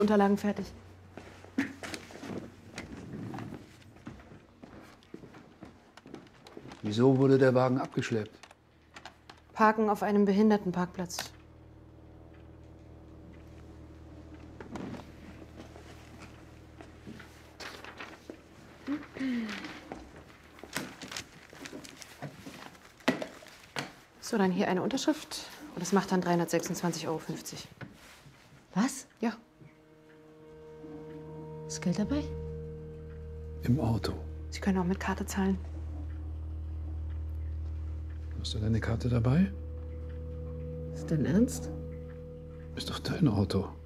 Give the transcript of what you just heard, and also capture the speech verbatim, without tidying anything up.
Unterlagen fertig. Wieso wurde der Wagen abgeschleppt? Parken auf einem Behindertenparkplatz. So, dann hier eine Unterschrift. Und das macht dann dreihundertsechsundzwanzig Euro fünfzig. Was? Ja. Ist Geld dabei? Im Auto. Sie können auch mit Karte zahlen. Hast du deine Karte dabei? Ist dein Ernst? Ist doch dein Auto.